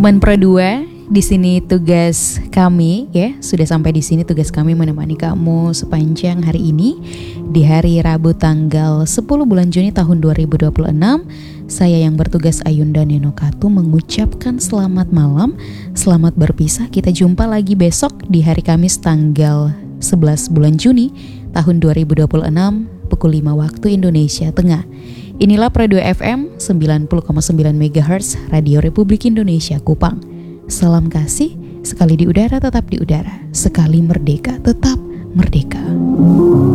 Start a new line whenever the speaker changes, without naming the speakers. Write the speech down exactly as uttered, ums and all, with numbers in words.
Teman Pro dua, di sini tugas kami ya, sudah sampai di sini tugas kami menemani kamu sepanjang hari ini di hari Rabu tanggal sepuluh bulan Juni tahun dua ribu dua puluh enam. Saya yang bertugas Ayunda Nenokatu mengucapkan selamat malam, selamat berpisah. Kita jumpa lagi besok di hari Kamis tanggal sebelas bulan Juni tahun dua ribu dua puluh enam pukul lima waktu Indonesia Tengah. Inilah Pro dua F M sembilan puluh koma sembilan megahertz Radio Republik Indonesia Kupang. Salam kasih, sekali di udara tetap di udara, sekali merdeka tetap merdeka.